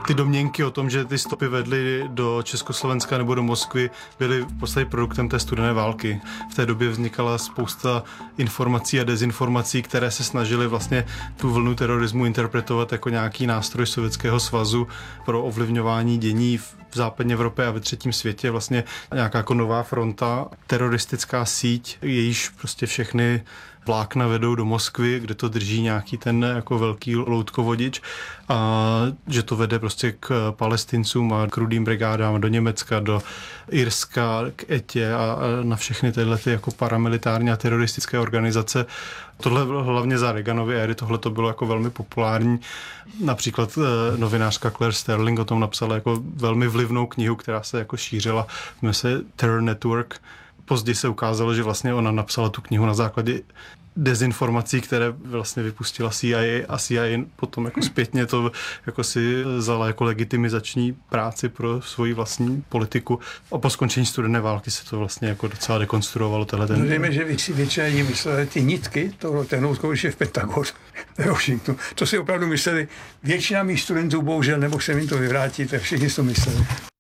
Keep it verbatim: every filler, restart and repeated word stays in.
Ty domněnky o tom, že ty stopy vedly do Československa nebo do Moskvy, byly v podstatě produktem té studené války. V té době vznikala spousta informací a dezinformací, které se snažily vlastně tu vlnu terorismu interpretovat jako nějaký nástroj Sovětského svazu pro ovlivňování dění v západní Evropě a ve třetím světě, vlastně nějaká jako nová fronta, teroristická síť, jejíž prostě všechny vlákna vedou do Moskvy, kde to drží nějaký ten jako velký loutkovodič a že to vede prostě k Palestincům a k rudým brigádám do Německa, do Irska, k Etě a na všechny tyhle ty jako paramilitární a teroristické organizace. Tohle bylo hlavně za Reaganovy éry, tohle to bylo jako velmi populární. Například novinářka Claire Sterling o tom napsala jako velmi vlivnou knihu, která se jako šířila, jmenuje se Terror Network. Později se ukázalo, že vlastně ona napsala tu knihu na základě dezinformací, které vlastně vypustila C I A a C I A potom jako zpětně to jako si vzala jako legitimizační práci pro svoji vlastní politiku. A po skončení studené války se to vlastně jako docela dekonstruovalo. Ten... No dejme, že většina lidí mysleli ty nitky, toho ten loutkovič je v Pentagonu, ve Washingtonu. To si opravdu mysleli většina mých studentů, bohužel, nebo se mi to vyvrátit, tak všichni to mysleli.